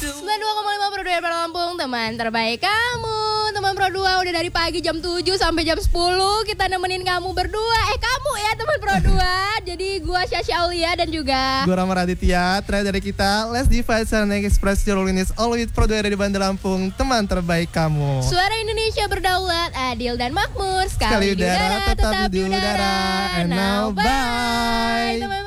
92,5 Pro 2 Lampung, teman terbaik kamu. Teman Pro 2 udah dari pagi jam 7 sampai jam 10 kita nemenin kamu berdua. Kamu ya teman Pro 2. Jadi gua Syasha Aulia dan juga gua Rama Raditya. Terakhir dari kita, Let's Divide and Express Your Loneliness All with Pro 2 dari Bandar Lampung, teman terbaik kamu. Suara Indonesia berdaulat, adil dan makmur. Sekali udara, tetap di udara. And now bye. Teman